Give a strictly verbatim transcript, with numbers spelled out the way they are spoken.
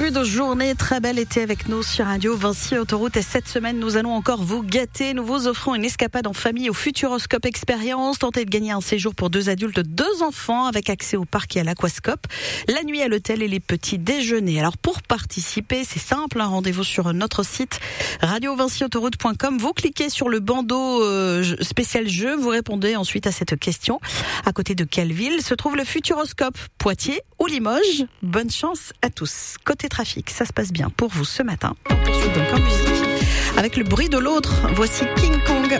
début de journée, très bel été avec nous sur Radio Vinci Autoroute. Et cette semaine, nous allons encore vous gâter. Nous vous offrons une escapade en famille au Futuroscope Expérience. Tentez de gagner un séjour pour deux adultes, deux enfants avec accès au parc et à l'aquascope. La nuit à l'hôtel et les petits déjeuners. Alors pour participer, c'est simple, un rendez-vous sur notre site radio vinci autoroute point com. Vous cliquez sur le bandeau euh, spécial jeu. Vous répondez ensuite à cette question. À côté de quelle ville se trouve le Futuroscope? Poitiers ou Limoges? Bonne chance à tous. Côté trafic, ça se passe bien pour vous ce matin. On poursuit donc en musique avec le bruit de l'autre. Voici King Kong.